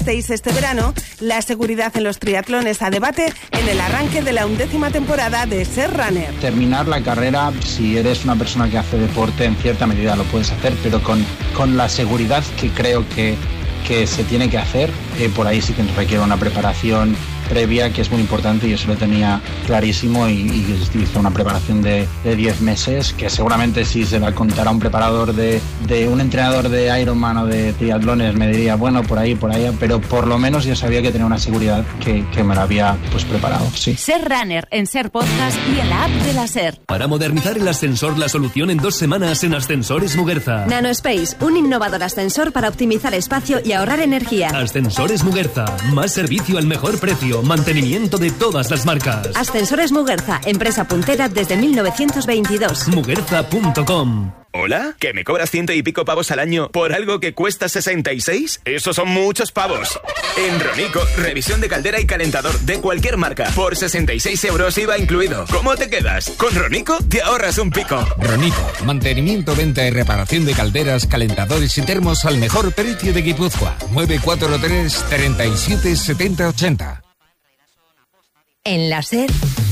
visteis este verano, la seguridad en los triatlones a debate en el arranque de la 11ª temporada de Ser Runner. Terminar la carrera, si eres una persona que hace deporte, en cierta medida lo puedes hacer, pero con la seguridad que creo que se tiene que hacer, por ahí sí que requiere una preparación previa que es muy importante, y eso lo tenía clarísimo, y hice una preparación de 10 meses, que seguramente si se la contara un preparador de un entrenador de Ironman o de triatlones me diría, bueno, por ahí, pero por lo menos yo sabía que tenía una seguridad que me la había pues preparado, sí. Ser Runner en Ser Podcast y en la app de la Ser. Para modernizar el ascensor, la solución en 2 semanas en Ascensores Muguerza. NanoSpace, un innovador ascensor para optimizar espacio y ahorrar energía. Ascensores Muguerza, más servicio al mejor precio, mantenimiento de todas las marcas. Ascensores Muguerza, empresa puntera desde 1922. Muguerza.com. ¿Hola? ¿Que me cobras 100 y pico pavos al año por algo que cuesta 66? ¡Esos son muchos pavos! En Ronico, revisión de caldera y calentador de cualquier marca. Por 66 euros IVA incluido. ¿Cómo te quedas? Con Ronico te ahorras un pico. Ronico, mantenimiento, venta y reparación de calderas, calentadores y termos al mejor precio de Guipúzcoa. 943 37 70 80. En la Ser,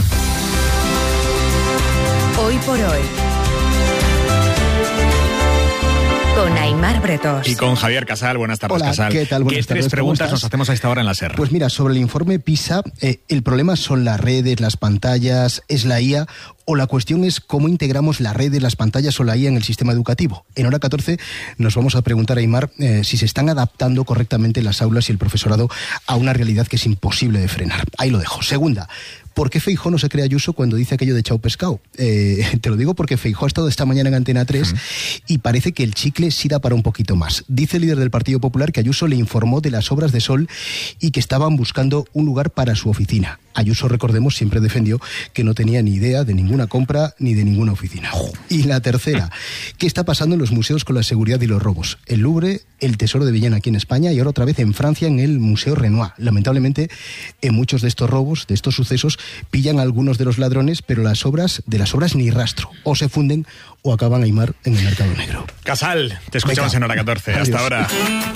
hoy por hoy, con Aimar Bretos. Y con Javier Casal. Buenas tardes, Hola, Casal. ¿qué tal? Buenas tardes. 3 preguntas nos hacemos a esta hora en la Ser? Pues mira, sobre el informe PISA, el problema son las redes, las pantallas, es la IA, o la cuestión es cómo integramos las redes, las pantallas o la IA en el sistema educativo. En hora 14 nos vamos a preguntar, Aimar, si se están adaptando correctamente las aulas y el profesorado a una realidad que es imposible de frenar. Ahí lo dejo. Segunda, ¿por qué Feijóo no se cree Ayuso cuando dice aquello de chao pescado? Te lo digo porque Feijóo ha estado esta mañana en Antena 3 y parece que el chicle sí da para un poquito más. Dice el líder del Partido Popular que Ayuso le informó de las obras de Sol y que estaban buscando un lugar para su oficina. Ayuso, recordemos, siempre defendió que no tenía ni idea de ninguna compra ni de ninguna oficina. Y la tercera, ¿qué está pasando en los museos con la seguridad y los robos? El Louvre, el Tesoro de Villena aquí en España y ahora otra vez en Francia en el Museo Renoir. Lamentablemente, en muchos de estos robos, de estos sucesos, pillan a algunos de los ladrones, pero de las obras ni rastro. O se funden o acaban, Aimar, en el mercado negro. Casal, te escuchamos en hora 14. Adiós. Hasta ahora.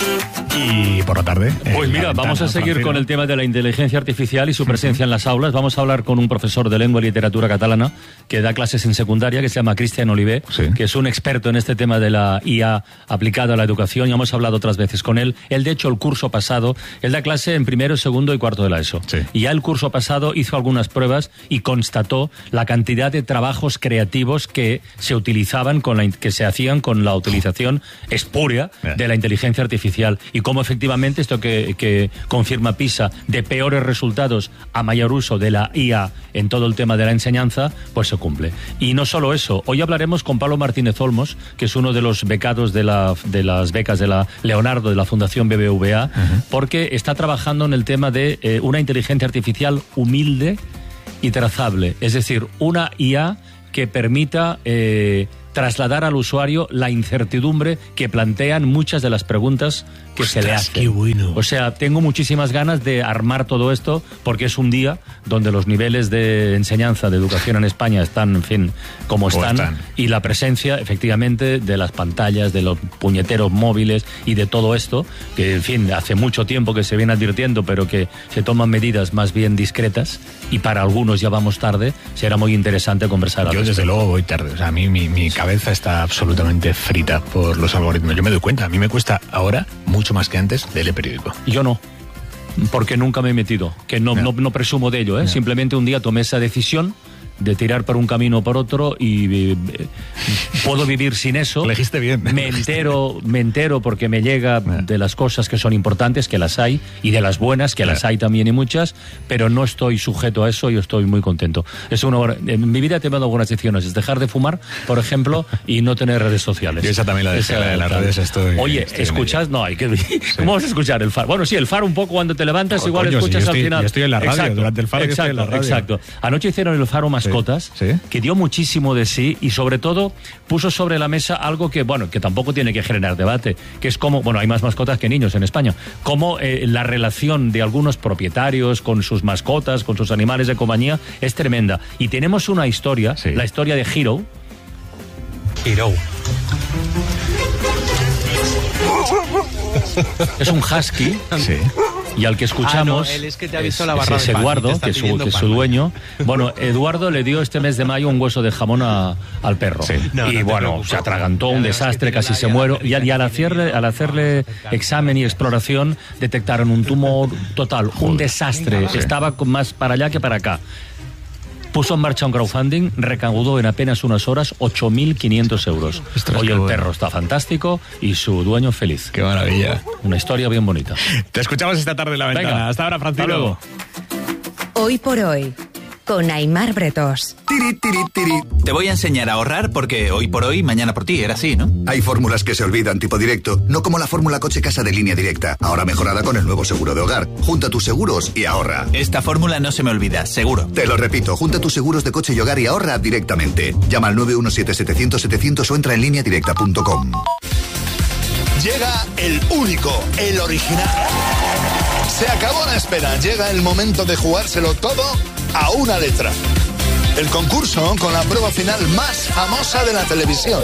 Y por la tarde... Pues mira, vamos a seguir con el tema de la inteligencia artificial y su presencia en las aulas. Vamos a hablar con un profesor de lengua y literatura catalana que da clases en secundaria, que se llama Cristian Oliver, que es un experto en este tema de la IA aplicada a la educación, y hemos hablado otras veces con él. Él, de hecho, el curso pasado, él da clase en primero, segundo y cuarto de la ESO. Sí. Y ya el curso pasado hizo algunas pruebas y constató la cantidad de trabajos creativos que se utilizaban, que se hacían con la utilización espúrea de la inteligencia artificial, y cómo efectivamente esto que confirma PISA, de peores resultados a mayor uso de la IA en todo el tema de la enseñanza, pues se cumple. Y no solo eso, hoy hablaremos con Pablo Martínez Olmos, que es uno de los becados de las becas de la Leonardo, de la Fundación BBVA, porque está trabajando en el tema de una inteligencia artificial humilde y trazable, es decir, una IA que permita trasladar al usuario la incertidumbre que plantean muchas de las preguntas que se le hacen. ¡Qué bueno! O sea, tengo muchísimas ganas de armar todo esto, porque es un día donde los niveles de enseñanza, de educación en España están, en fin, como están, y la presencia, efectivamente, de las pantallas, de los puñeteros móviles y de todo esto, que, en fin, hace mucho tiempo que se viene advirtiendo, pero que se toman medidas más bien discretas, y para algunos ya vamos tarde. Será muy interesante conversar al Yo, respecto. desde luego, voy tarde. O sea, a mí mi cabeza está absolutamente frita por los algoritmos. Yo me doy cuenta, a mí me cuesta ahora mucho más que antes leer el periódico. Yo no, porque nunca me he metido, que no presumo de ello, simplemente un día tomé esa decisión de tirar por un camino o por otro y puedo vivir sin eso. Elegiste bien. Me entero porque me llega de las cosas que son importantes, que las hay, y de las buenas, que las hay también y muchas, pero no estoy sujeto a eso y estoy muy contento. En mi vida he tomado algunas decisiones, es dejar de fumar, por ejemplo, y no tener redes sociales. Yo esa también la dejé, de las redes estoy... Oye, ¿escuchas? No, hay que... ¿Cómo vas a escuchar el faro? Bueno, sí, el faro un poco cuando te levantas, igual coño, escuchas al final. Yo estoy en la radio, durante el faro yo estoy en la radio. Exacto. Anoche hicieron el faro Mascotas, que dio muchísimo de sí, y sobre todo puso sobre la mesa algo que, bueno, que tampoco tiene que generar debate, que es como, bueno, hay más mascotas que niños en España, como la relación de algunos propietarios con sus mascotas, con sus animales de compañía, es tremenda. Y tenemos una historia, la historia de Hero. Es un husky. Sí. Y al que escuchamos él es que te ha visto la barra es de pan, Eduardo, te que es su dueño. Bueno, Eduardo le dio este mes de mayo un hueso de jamón al perro. Sí. Y bueno, se atragantó, un desastre, casi se muere. Y al hacerle examen y exploración detectaron un tumor total, un desastre. Estaba más para allá que para acá. Puso en marcha un crowdfunding, recaudó en apenas unas horas 8.500 euros. Hoy el perro está fantástico y su dueño feliz. ¡Qué maravilla! Una historia bien bonita. Te escuchamos esta tarde en La Ventana. Venga. Hasta ahora, Francisco. Hasta luego. Hoy por hoy, con Aimar Bretos. Te voy a enseñar a ahorrar porque hoy por hoy, mañana por ti, era así, ¿no? Hay fórmulas que se olvidan tipo directo, no como la fórmula coche-casa de Línea Directa, ahora mejorada con el nuevo seguro de hogar. Junta tus seguros y ahorra. Esta fórmula no se me olvida, seguro. Te lo repito, junta tus seguros de coche y hogar y ahorra directamente. Llama al 917-700-700 o entra en lineadirecta.com. Llega el único, el original. Se acabó la espera, llega el momento de jugárselo todo a una letra. El concurso con la prueba final más famosa de la televisión.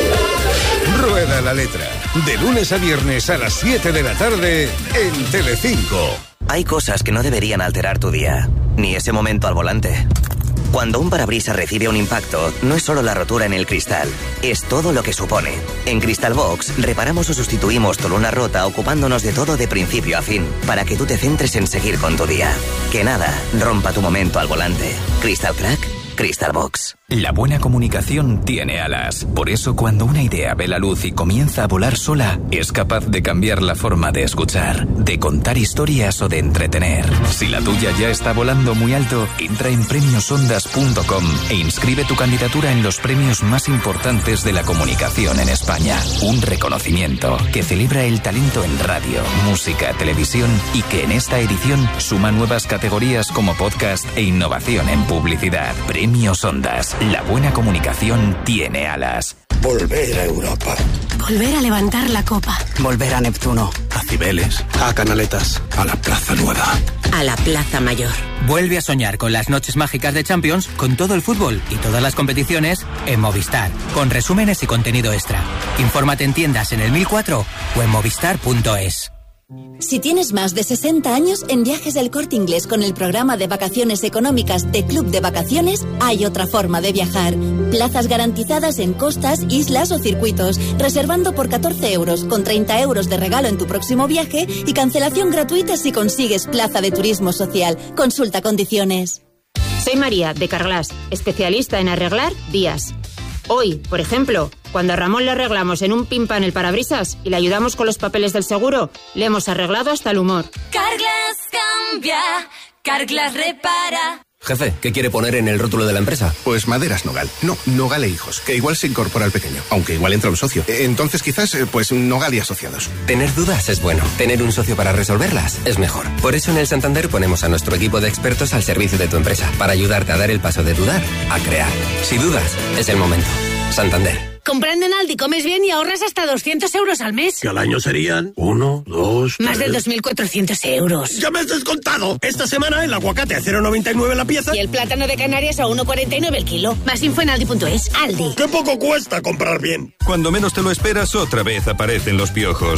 Rueda la letra. De lunes a viernes a las 7 de la tarde en Telecinco. Hay cosas que no deberían alterar tu día, ni ese momento al volante. Cuando un parabrisas recibe un impacto, no es solo la rotura en el cristal, es todo lo que supone. En Crystal Box, reparamos o sustituimos tu luna rota ocupándonos de todo de principio a fin, para que tú te centres en seguir con tu día. Que nada rompa tu momento al volante. Crystal Crack, Crystal Box. La buena comunicación tiene alas. Por eso cuando una idea ve la luz y comienza a volar sola, es capaz de cambiar la forma de escuchar, de contar historias o de entretener. Si la tuya ya está volando muy alto, entra en premiosondas.com e inscribe tu candidatura en los premios más importantes de la comunicación en España. Un reconocimiento que celebra el talento en radio, música, televisión y que en esta edición suma nuevas categorías como podcast e innovación en publicidad. Premios Ondas. La buena comunicación tiene alas. Volver a Europa. Volver a levantar la copa. Volver a Neptuno. A Cibeles. A Canaletas. A la Plaza Nueva. A la Plaza Mayor. Vuelve a soñar con las noches mágicas de Champions, con todo el fútbol y todas las competiciones en Movistar, con resúmenes y contenido extra. Infórmate en tiendas en el 1004 o en movistar.es. Si tienes más de 60 años, en Viajes del Corte Inglés con el programa de vacaciones económicas de Club de Vacaciones, hay otra forma de viajar. Plazas garantizadas en costas, islas o circuitos, reservando por 14 euros, con 30 euros de regalo en tu próximo viaje y cancelación gratuita si consigues plaza de turismo social. Consulta condiciones. Soy María, de Carglass, especialista en arreglar vías. Hoy, por ejemplo, cuando a Ramón le arreglamos en un pimpan el parabrisas y le ayudamos con los papeles del seguro, le hemos arreglado hasta el humor. Carglass cambia, Carglass repara. Jefe, ¿qué quiere poner en el rótulo de la empresa? Pues Maderas Nogal. No, Nogal e Hijos, que igual se incorpora el pequeño, aunque igual entra un socio. Entonces quizás, pues Nogal y Asociados. Tener dudas es bueno. Tener un socio para resolverlas es mejor. Por eso en el Santander ponemos a nuestro equipo de expertos al servicio de tu empresa, para ayudarte a dar el paso de dudar a crear. Si dudas, es el momento. Santander. Comprando en Aldi comes bien y ahorras hasta 200 euros al mes. Que al año serían 1, 2, 3... Más de 2.400 euros. ¡Ya me has descontado! Esta semana el aguacate a 0,99 la pieza. Y el plátano de Canarias a 1,49 el kilo. Más info en aldi.es. Aldi. ¡Qué poco cuesta comprar bien! Cuando menos te lo esperas, otra vez aparecen los piojos.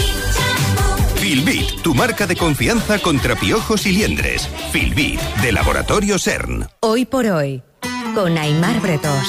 Filbit, tu marca de confianza contra piojos y liendres. Filbit, de Laboratorio CERN. Hoy por hoy, con Aimar Bretos.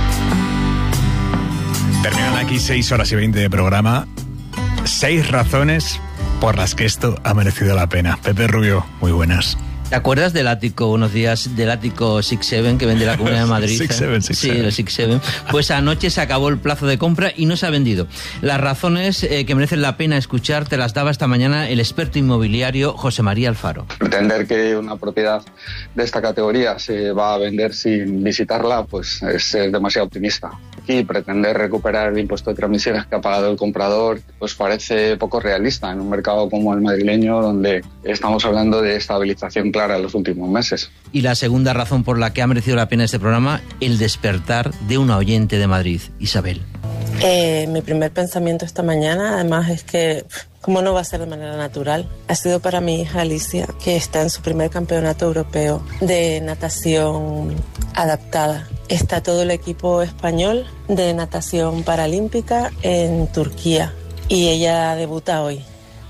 Terminan aquí 6 horas y 20 de programa. 6 razones por las que esto ha merecido la pena. Pepe Rubio, muy buenas. ¿Te acuerdas del ático, unos días, del ático 6-7 que vende la Comunidad de Madrid? 6-7. Sí, el 6-7. Pues anoche se acabó el plazo de compra y no se ha vendido. Las razones que merecen la pena escuchar te las daba esta mañana el experto inmobiliario José María Alfaro. Pretender que una propiedad de esta categoría se va a vender sin visitarla, pues es ser demasiado optimista. Y pretender recuperar el impuesto de transmisiones que ha pagado el comprador, pues parece poco realista en un mercado como el madrileño, donde estamos hablando de estabilización clara en los últimos meses. Y la segunda razón por la que ha merecido la pena este programa, el despertar de una oyente de Madrid, Isabel. Mi primer pensamiento esta mañana, además, es que ¿cómo no va a ser de manera natural? Ha sido para mi hija Alicia, que está en su primer campeonato europeo de natación adaptada. Está todo el equipo español de natación paralímpica en Turquía. Y ella debuta hoy.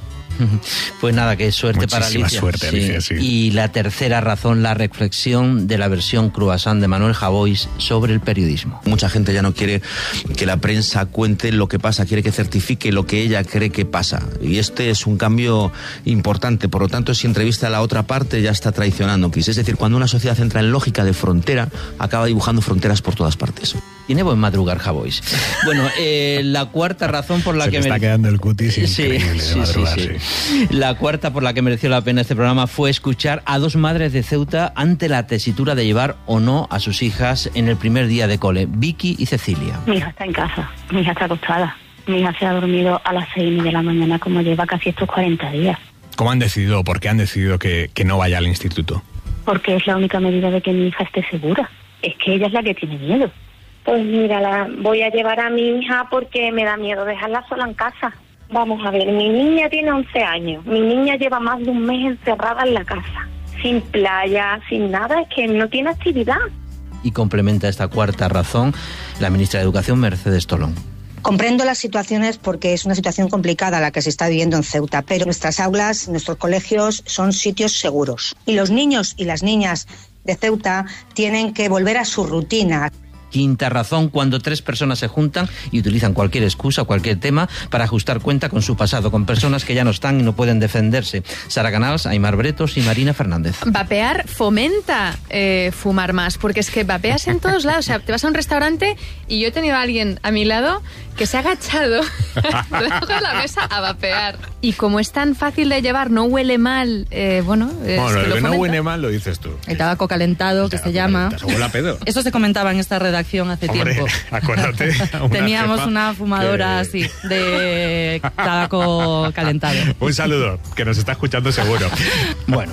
Pues nada, que suerte para Alicia. Muchísima suerte, Alicia, sí. Y la tercera razón, la reflexión de la versión croissant de Manuel Javois sobre el periodismo. Mucha gente ya no quiere que la prensa cuente lo que pasa, quiere que certifique lo que ella cree que pasa. Y este es un cambio importante. Por lo tanto, si entrevista a la otra parte, ya está traicionando. Es decir, cuando una sociedad entra en lógica de frontera, acaba dibujando fronteras por todas partes. Tiene buen madrugar Javois. Bueno, la cuarta razón por la Se que... está quedando el cutis increíble de madrugar, sí. La cuarta por la que mereció la pena este programa fue escuchar a dos madres de Ceuta ante la tesitura de llevar o no a sus hijas en el primer día de cole, Vicky y Cecilia. Mi hija está en casa, mi hija está acostada. Mi hija se ha dormido a las 6:30 de la mañana, como lleva casi estos 40 días. ¿Cómo han decidido, por qué han decidido que no vaya al instituto? Porque es la única medida de que mi hija esté segura. Es que ella es la que tiene miedo. Pues mira, voy a llevar a mi hija porque me da miedo dejarla sola en casa. Vamos a ver, mi niña tiene 11 años. Mi niña lleva más de un mes encerrada en la casa. Sin playa, sin nada, es que no tiene actividad. Y complementa esta cuarta razón la ministra de Educación, Mercedes Tolón. Comprendo las situaciones porque es una situación complicada la que se está viviendo en Ceuta, pero nuestras aulas, nuestros colegios son sitios seguros. Y los niños y las niñas de Ceuta tienen que volver a su rutina. Quinta razón, cuando tres personas se juntan y utilizan cualquier excusa o cualquier tema para ajustar cuenta con su pasado, con personas que ya no están y no pueden defenderse. Sara Canals, Aimar Bretos y Marina Fernández. Vapear fomenta fumar más, porque es que vapeas en todos lados. O sea, te vas a un restaurante y yo he tenido a alguien a mi lado que se ha agachado debajo de la mesa a vapear. Y como es tan fácil de llevar, no huele mal, Bueno, lo que no huele mal lo dices tú. El tabaco calentado, que se llama. Se huele a pedo. Eso se comentaba en esta redacción hace tiempo. Acuérdate. Teníamos una fumadora así, de tabaco calentado. Un saludo, que nos está escuchando seguro. Bueno.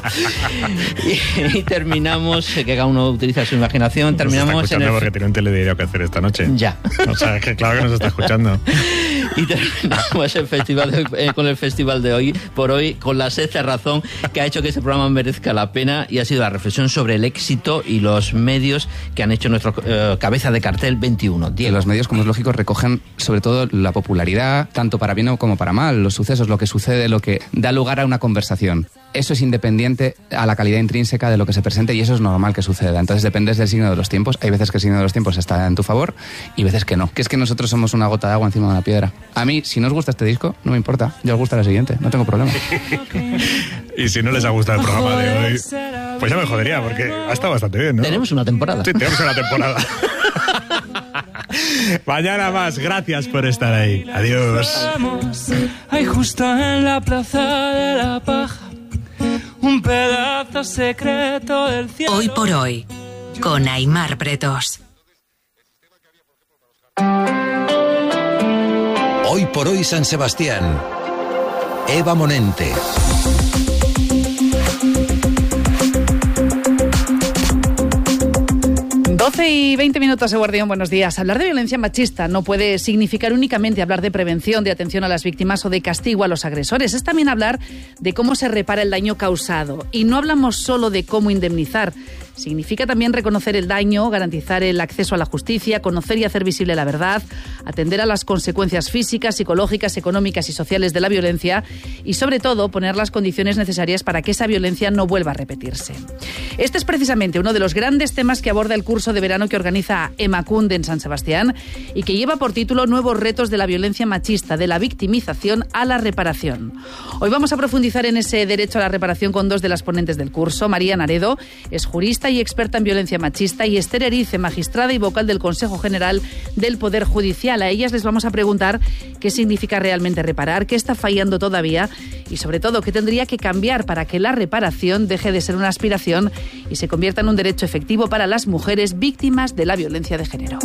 Y terminamos, que cada uno utiliza su imaginación, terminamos en el... porque tiene un telediario que hacer esta noche. Ya. O sea, que claro que nos está escuchando. Y terminamos el festival con el festival de hoy, por hoy, con la sexta razón que ha hecho que este programa merezca la pena, y ha sido la reflexión sobre el éxito y los medios que han hecho nuestro cabeza de cartel 21. Diego. Los medios, como es lógico, recogen sobre todo la popularidad, tanto para bien como para mal, los sucesos, lo que sucede, lo que da lugar a una conversación. Eso es independiente a la calidad intrínseca de lo que se presente, y eso es normal que suceda. Entonces dependes del signo de los tiempos. Hay veces que el signo de los tiempos está en tu favor y veces que no. Que es que nosotros somos una gota de agua encima de una piedra. A mí, si no os gusta este disco, no me importa. Yo os gusta la siguiente, no tengo problema. Y si no les ha gustado el programa de hoy, pues ya me jodería, porque ha estado bastante bien, ¿no? Tenemos una temporada. Sí, tenemos una temporada. Mañana más, gracias por estar ahí. Adiós. Hay justo en la plaza de la paja un pedazo secreto del cielo. Hoy por hoy, con Aimar Bretos. Hoy por hoy San Sebastián. Eva Monente. Y 20 minutos de Guardián, buenos días. Hablar de violencia machista no puede significar únicamente hablar de prevención, de atención a las víctimas o de castigo a los agresores. Es también hablar de cómo se repara el daño causado. Y no hablamos solo de cómo indemnizar. Significa también reconocer el daño, garantizar el acceso a la justicia, conocer y hacer visible la verdad, atender a las consecuencias físicas, psicológicas, económicas y sociales de la violencia y, sobre todo, poner las condiciones necesarias para que esa violencia no vuelva a repetirse. Este es precisamente uno de los grandes temas que aborda el curso de verano que organiza Emakunde en San Sebastián y que lleva por título Nuevos retos de la violencia machista, de la victimización a la reparación. Hoy vamos a profundizar en ese derecho a la reparación con dos de las ponentes del curso. María Naredo es jurista y experta en violencia machista, y Esther Erice, magistrada y vocal del Consejo General del Poder Judicial. A ellas les vamos a preguntar qué significa realmente reparar, qué está fallando todavía y, sobre todo, qué tendría que cambiar para que la reparación deje de ser una aspiración y se convierta en un derecho efectivo para las mujeres víctimas de la violencia de género.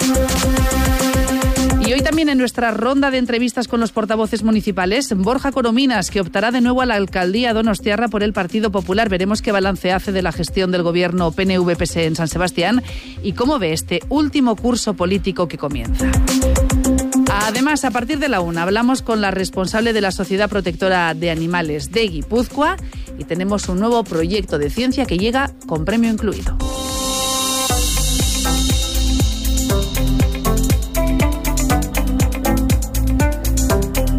Y hoy también en nuestra ronda de entrevistas con los portavoces municipales, Borja Corominas, que optará de nuevo a la alcaldía donostiarra por el Partido Popular. Veremos qué balance hace de la gestión del gobierno PNV-PSE en San Sebastián y cómo ve este último curso político que comienza. Además, a partir de la 1 hablamos con la responsable de la Sociedad Protectora de Animales de Guipúzcoa y tenemos un nuevo proyecto de ciencia que llega con premio incluido.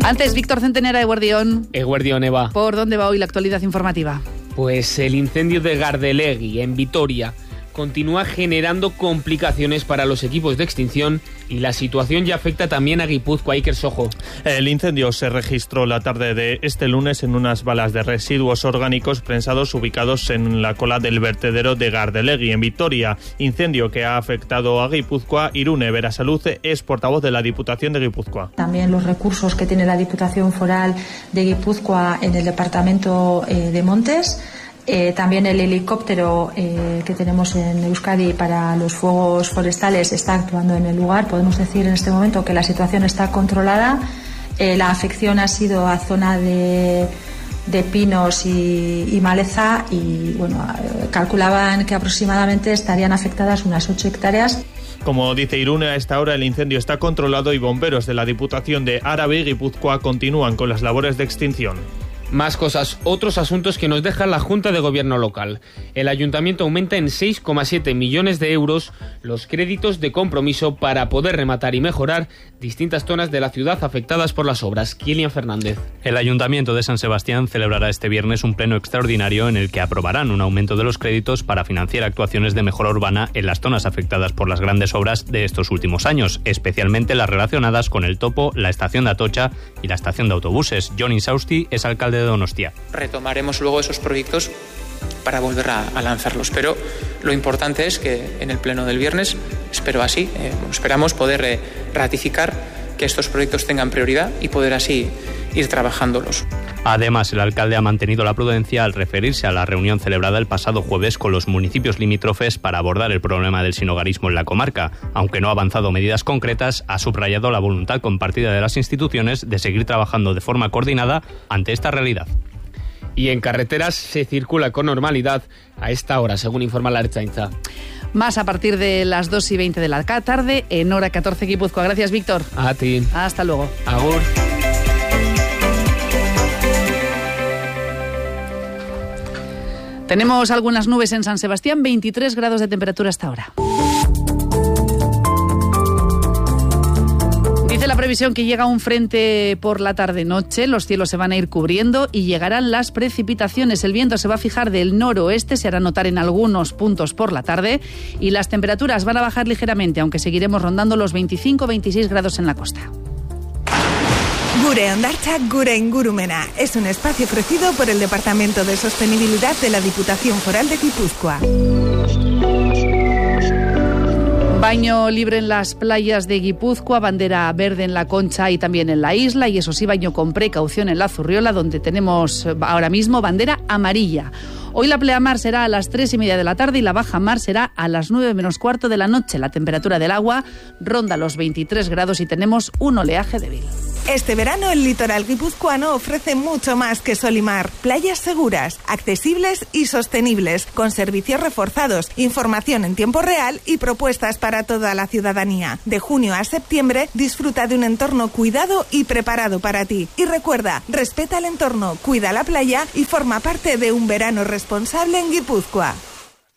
Antes, Víctor Centenera, Eguardión. Eguardión, Eva. ¿Por dónde va hoy la actualidad informativa? Pues el incendio de Gardelegui, en Vitoria, continúa generando complicaciones para los equipos de extinción y la situación ya afecta también a Guipúzcoa. Iker Sojo. El incendio se registró la tarde de este lunes en unas balas de residuos orgánicos prensados ubicados en la cola del vertedero de Gardelegui, en Vitoria. Incendio que ha afectado a Guipúzcoa. Irune Berasalud es portavoz de la Diputación de Guipúzcoa. También los recursos que tiene la Diputación Foral de Guipúzcoa en el departamento de Montes. También el helicóptero que tenemos en Euskadi para los fuegos forestales está actuando en el lugar. Podemos decir en este momento que la situación está controlada. La afección ha sido a zona de pinos y maleza y bueno, calculaban que aproximadamente estarían afectadas unas 8 hectáreas. Como dice Irune, a esta hora el incendio está controlado y bomberos de la Diputación de Árabe y Guipúzcoa continúan con las labores de extinción. Más cosas, otros asuntos que nos deja la Junta de Gobierno local. El Ayuntamiento aumenta en 6,7 millones de euros los créditos de compromiso para poder rematar y mejorar distintas zonas de la ciudad afectadas por las obras. Kilian Fernández. El Ayuntamiento de San Sebastián celebrará este viernes un pleno extraordinario en el que aprobarán un aumento de los créditos para financiar actuaciones de mejora urbana en las zonas afectadas por las grandes obras de estos últimos años, especialmente las relacionadas con el Topo, la estación de Atocha y la estación de autobuses. John Insausti es alcalde de Donostia. Retomaremos luego esos proyectos para volver a lanzarlos, pero lo importante es que en el pleno del viernes, esperamos poder ratificar que estos proyectos tengan prioridad y poder así ir trabajándolos. Además, el alcalde ha mantenido la prudencia al referirse a la reunión celebrada el pasado jueves con los municipios limítrofes para abordar el problema del sinhogarismo en la comarca. Aunque no ha avanzado medidas concretas, ha subrayado la voluntad compartida de las instituciones de seguir trabajando de forma coordinada ante esta realidad. Y en carreteras se circula con normalidad a esta hora, según informa la Ertzaintza. Más a partir de las 2:20 de la tarde, en hora 14 Guipúzcoa. Gracias, Víctor. A ti. Hasta luego. Agur. Tenemos algunas nubes en San Sebastián, 23 grados de temperatura hasta ahora. Dice la previsión que llega un frente por la tarde-noche, los cielos se van a ir cubriendo y llegarán las precipitaciones. El viento se va a fijar del noroeste, se hará notar en algunos puntos por la tarde y las temperaturas van a bajar ligeramente, aunque seguiremos rondando los 25-26 grados en la costa. Gure Ondartza, Gure Ingurumena. Es un espacio ofrecido por el Departamento de Sostenibilidad de la Diputación Foral de Guipúzcoa. Baño libre en las playas de Guipúzcoa, bandera verde en la Concha y también en la isla, y eso sí, baño con precaución en la Zurriola, donde tenemos ahora mismo bandera amarilla. Hoy la pleamar será a las 3:30 de la tarde y la bajamar será a las 9:15 de la noche. La temperatura del agua ronda los 23 grados y tenemos un oleaje débil. Este verano el litoral guipuzcoano ofrece mucho más que sol y mar. Playas seguras, accesibles y sostenibles, con servicios reforzados, información en tiempo real y propuestas para toda la ciudadanía. De junio a septiembre disfruta de un entorno cuidado y preparado para ti. Y recuerda, respeta el entorno, cuida la playa y forma parte de un verano responsable en Guipúzcoa.